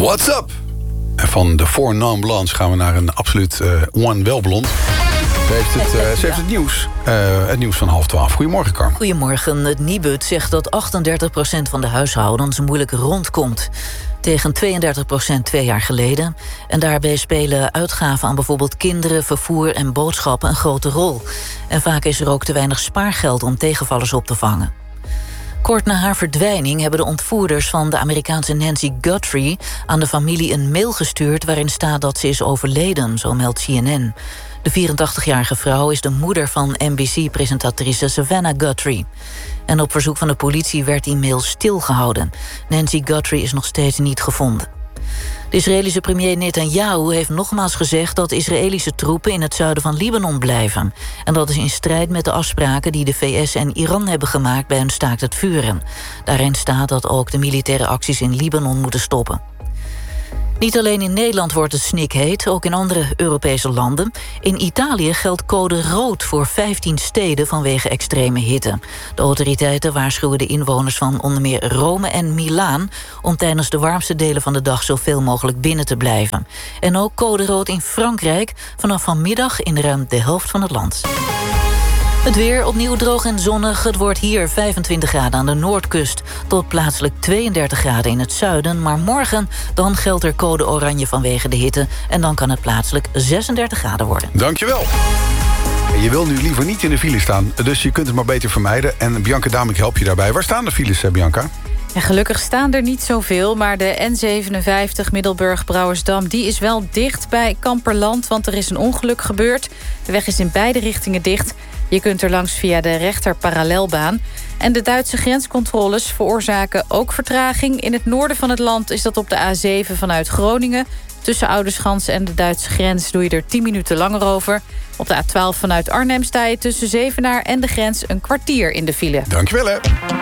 What's up? En van de Four Non Blondes gaan we naar een absoluut one wel blond. Ze heeft het nieuws. Het nieuws van 11:30. Goedemorgen, Carmen. Goedemorgen. Het Nibud zegt dat 38% van de huishoudens moeilijk rondkomt. Tegen 32% 2 jaar geleden. En daarbij spelen uitgaven aan bijvoorbeeld kinderen, vervoer en boodschappen een grote rol. En vaak is er ook te weinig spaargeld om tegenvallers op te vangen. Kort na haar verdwijning hebben de ontvoerders van de Amerikaanse Nancy Guthrie aan de familie een mail gestuurd waarin staat dat ze is overleden, zo meldt CNN. De 84-jarige vrouw is de moeder van NBC-presentatrice Savannah Guthrie. En op verzoek van de politie werd die mail stilgehouden. Nancy Guthrie is nog steeds niet gevonden. De Israëlische premier Netanyahu heeft nogmaals gezegd dat Israëlische troepen in het zuiden van Libanon blijven. En dat is in strijd met de afspraken die de VS en Iran hebben gemaakt bij een staakt het vuren. Daarin staat dat ook de militaire acties in Libanon moeten stoppen. Niet alleen in Nederland wordt het snikheet, ook in andere Europese landen. In Italië geldt code rood voor 15 steden vanwege extreme hitte. De autoriteiten waarschuwen de inwoners van onder meer Rome en Milaan om tijdens de warmste delen van de dag zoveel mogelijk binnen te blijven. En ook code rood in Frankrijk vanaf vanmiddag in ruim de helft van het land. Het weer opnieuw droog en zonnig. Het wordt hier 25 graden aan de noordkust tot plaatselijk 32 graden in het zuiden. Maar morgen dan geldt er code oranje vanwege de hitte. En dan kan het plaatselijk 36 graden worden. Dankjewel. Je wil nu liever niet in de file staan, dus je kunt het maar beter vermijden. En Bianca Damink helpt je daarbij. Waar staan de files, Bianca? Ja, gelukkig staan er niet zoveel, maar de N57 Middelburg-Brouwersdam die is wel dicht bij Kamperland, want er is een ongeluk gebeurd. De weg is in beide richtingen dicht. Je kunt er langs via de rechter parallelbaan. En de Duitse grenscontroles veroorzaken ook vertraging. In het noorden van het land is dat op de A7 vanuit Groningen. Tussen Oudeschans en de Duitse grens doe je er 10 minuten langer over. Op de A12 vanuit Arnhem sta je tussen Zevenaar en de grens een kwartier in de file. Dankjewel, hè.